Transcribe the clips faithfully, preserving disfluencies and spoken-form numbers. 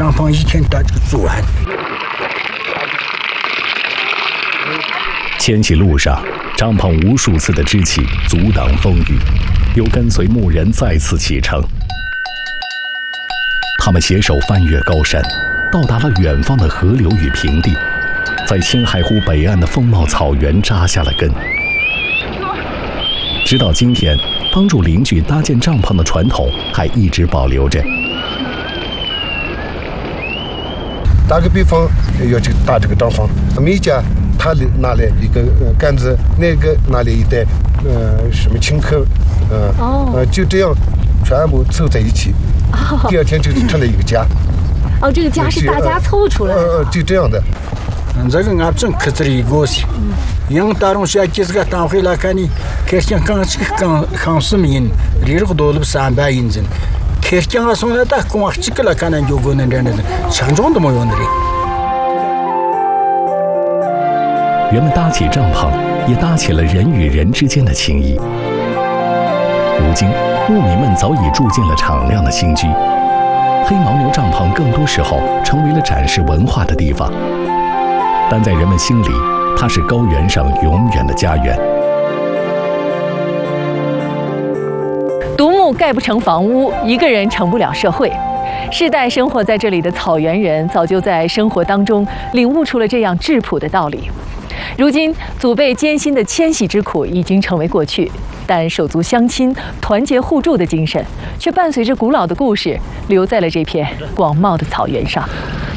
帐篷一天到这个做完。 迁徙路上，帐篷无数次的支起，阻挡风雨，又跟随牧人再次启程。他们携手翻越高山，到达了远方的河流与平地，在青海湖北岸的风貌草原扎下了根。直到今天，帮助邻居搭建帐篷的传统还一直保留着。 打个比方，要去搭这个帐篷，每家他拿来一个杆子，那个拿来一袋，呃，什么青稞，呃，哦、呃，就这样全部凑在一起。哦、第二天就成了一个家。 哦，这个家是大家凑出来的。 呃，就这样的。 嗯，这个俺真可这里过去。yang tarung sia kisga tan khila kani kerchen kan chik kan khansum yin rir dolub samba yinzin kerchen asona ta kon chikla kanan jogonen den chanjong de mo yonri。 人们搭起帐篷，也搭起了人与人之间的情谊。如今，牧民们早已住进了敞亮的新居，黑牦牛帐篷更多时候成为了展示文化的地方，但在人们心里，它是高原上永远的家园。 独木盖不成房屋，一个人成不了社会。世代生活在这里的草原人，早就在生活当中领悟出了这样质朴的道理。如今，祖辈艰辛的迁徙之苦已经成为过去，但手足相亲、团结互助的精神，却伴随着古老的故事，留在了这片广袤的草原上。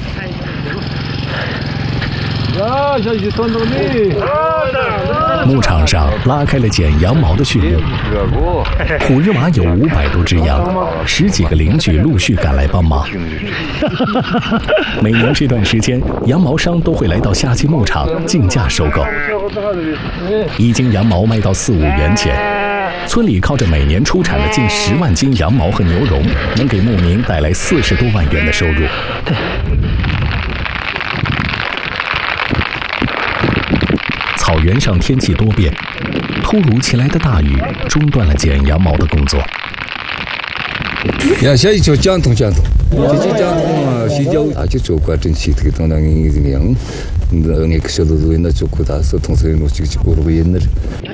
牧场上拉开了剪羊毛的序幕。虎日娃有五百多只羊，十几个邻居陆续赶来帮忙。每年这段时间，羊毛商都会来到夏季牧场竞价收购，一斤羊毛卖到四五元钱。村里靠着每年出产的近十万斤羊毛和牛绒，能给牧民带来四十多万元的收入。草原上天气多变，突如其来的大雨中断了剪羊毛的工作。 呀，现在就讲通讲通，这就讲通啊，洗脚啊，就做过真是这个当当一个样，那那个小豆豆那做过大，说通说那这个就过了为人了。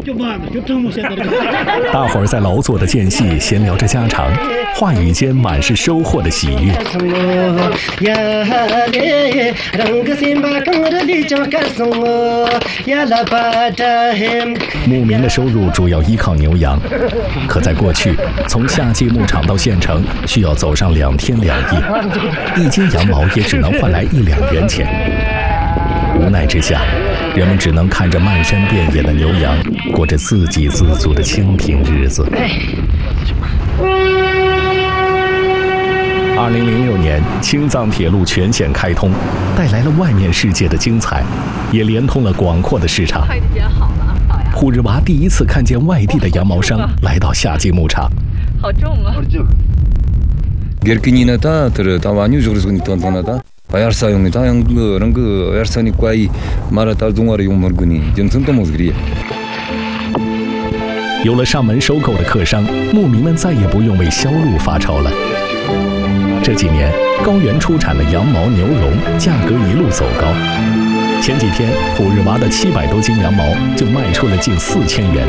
大伙儿在劳作的间隙闲聊着家常，话语间满是收获的喜悦。牧民的收入主要依靠牛羊，可在过去，从夏季牧场到县城需要走上两天两夜，一斤羊毛也只能换来一两元钱。无奈之下，人们只能看着漫山遍野的牛羊，过着自给自足的清贫日子。二零零六年，青藏铁路全线开通，带来了外面世界的精彩，也连通了广阔的市场。虎日娃第一次看见外地的羊毛商来到夏季牧场。 好重啊 ！Ayarsa yung ita yang ke orang ke ayarsa ni kuai mara tal dungar yung marguni jensen to mosgri。 有了上门收购的客商，牧民们再也不用为销路发愁了。这几年，高原出产的羊毛、牛绒价格一路走高。前几天，虎日娃的七百多斤羊毛就卖出了近四千元。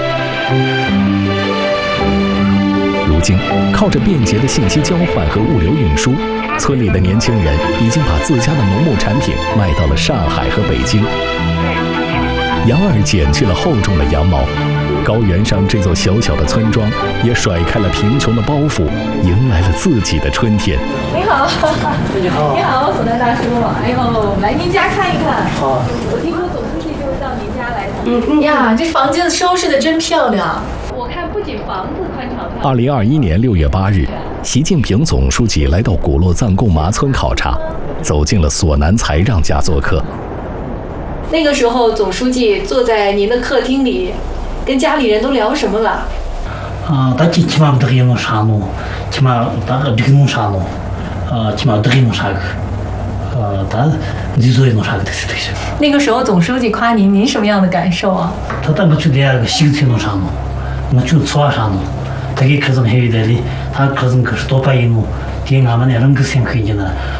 如今，靠着便捷的信息交换和物流运输，村里的年轻人已经把自家的农牧产品卖到了上海和北京。羊儿剪去了厚重的羊毛，高原上这座小小的村庄也甩开了贫穷的包袱，迎来了自己的春天。 你好，你好，你好，索南大叔。哎呦，我们来您家看一看。好。我听说总书记就是到您家来的。嗯呀，这房间收拾的真漂亮。我看不仅房子宽敞。 二零二一年六月八日，习近平总书记来到古洛藏贡麻村考察，走进了索南才让家做客。 那个时候，总书记坐在您的客厅里，跟家里人都聊什么了？ 啊，他起码得给弄啥弄，起码他这个弄啥弄，呃，起码得给弄啥个，呃，他你做弄啥个对对对。 那个时候，总书记夸您，您什么样的感受啊？ 他当个就那个新菜弄啥弄，我就做啥弄，他给客人还有的哩，他客人可是多半一弄。 俺们那人个先可以呢，